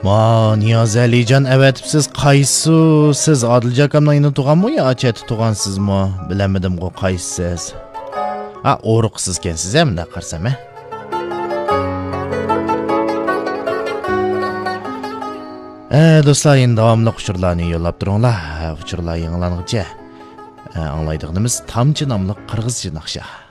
Ma Niyoz Alijon avatibsiz qaysi siz Odiljon akamning ini tug'anmi yo achati tug'ansizmi? Bilamadim-ku qaysisiz. Ha, o'riqsiz ekansiz ham bunday qarsam, ha? Do'stlar, endi davomli uchurlarni yo'llab turinglar. Uchurlar yangilanguncha anglaydiganimiz Tamchi nomli qirg'izcha naqsha.